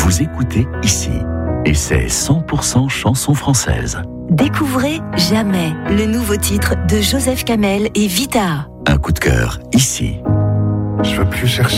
Vous écoutez ici. Et c'est 100% chansons françaises. Découvrez Jamais, le nouveau titre de Joseph Kamel et Vita. Un coup de cœur ici. Je veux plus chercher.